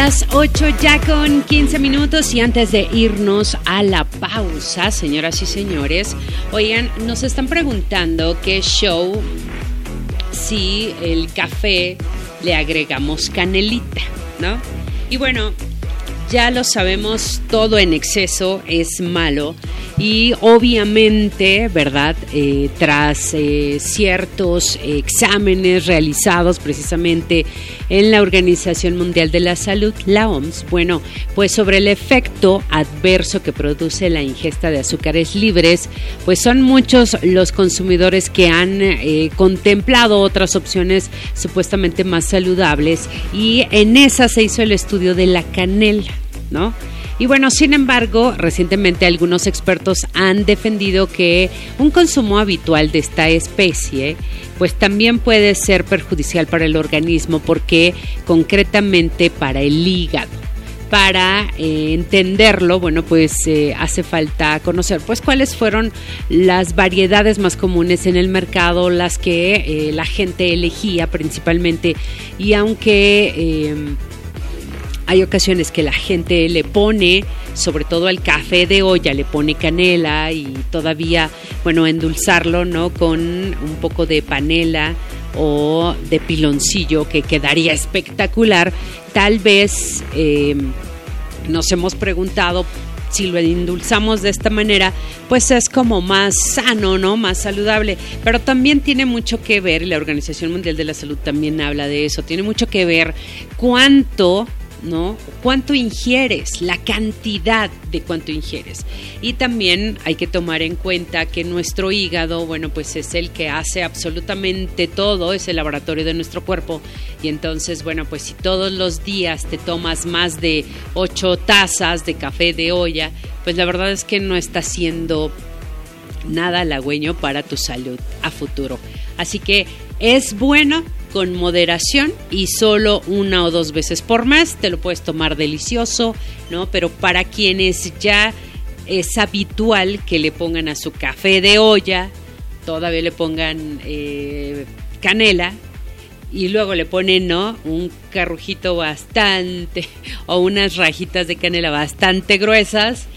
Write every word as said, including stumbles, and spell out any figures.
las ocho ya con quince minutos y antes de irnos a la pausa, señoras y señores, oigan, nos están preguntando qué show si el café le agregamos canelita, ¿no? Y bueno, ya lo sabemos, todo en exceso es malo y obviamente, ¿verdad? Eh, tras eh, ciertos exámenes realizados precisamente en la Organización Mundial de la Salud, la O M S, bueno, pues sobre el efecto adverso que produce la ingesta de azúcares libres, pues son muchos los consumidores que han eh, contemplado otras opciones supuestamente más saludables y en esa se hizo el estudio de la canela, ¿no? Y bueno, sin embargo, recientemente algunos expertos han defendido que un consumo habitual de esta especie pues también puede ser perjudicial para el organismo porque concretamente para el hígado. Para eh, entenderlo, bueno, pues eh, hace falta conocer pues cuáles fueron las variedades más comunes en el mercado, las que eh, la gente elegía principalmente, y aunque eh, hay ocasiones que la gente le pone, sobre todo al café de olla, le pone canela y todavía, bueno, endulzarlo, ¿no? Con un poco de panela o de piloncillo, que quedaría espectacular. Tal vez eh, nos hemos preguntado si lo endulzamos de esta manera, pues es como más sano, ¿no? Más saludable. Pero también tiene mucho que ver, y la Organización Mundial de la Salud también habla de eso, tiene mucho que ver cuánto, ¿no? Cuánto ingieres, la cantidad de cuánto ingieres. Y también hay que tomar en cuenta que nuestro hígado, bueno, pues es el que hace absolutamente todo, es el laboratorio de nuestro cuerpo. Y entonces, bueno, pues si todos los días te tomas más de ocho tazas de café de olla, pues la verdad es que no está siendo nada halagüeño para tu salud a futuro. Así que es bueno con moderación y solo una o dos veces por mes. Te lo puedes tomar delicioso, ¿no? Pero para quienes ya es habitual que le pongan a su café de olla, todavía le pongan eh, canela y luego le ponen, ¿no? Un carrujito bastante o unas rajitas de canela bastante gruesas,